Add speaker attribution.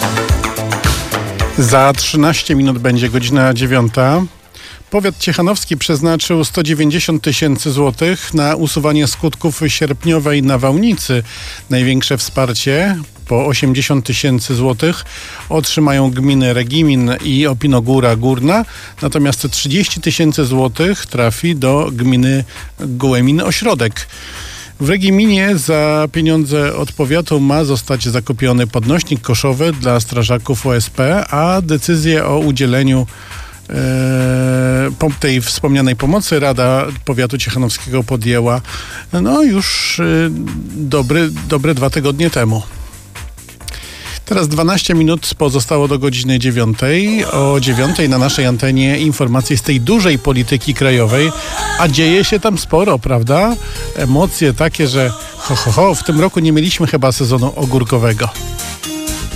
Speaker 1: Za 13 minut będzie godzina 9. Powiat ciechanowski przeznaczył 190 tysięcy złotych na usuwanie skutków sierpniowej nawałnicy. Największe wsparcie, po 80 tysięcy złotych, otrzymają gminy Regimin i Opinogóra Górna, natomiast 30 tysięcy złotych trafi do gminy Gołemin-Ośrodek. W Regiminie za pieniądze od powiatu ma zostać zakupiony podnośnik koszowy dla strażaków OSP, a decyzję o udzieleniu tej wspomnianej pomocy Rada Powiatu Ciechanowskiego podjęła już dobre 2 tygodnie temu. Teraz 12 minut pozostało do godziny 9. O 9 na naszej antenie informacje z tej dużej polityki krajowej, a dzieje się tam sporo, prawda? Emocje takie, że w tym roku nie mieliśmy chyba sezonu ogórkowego.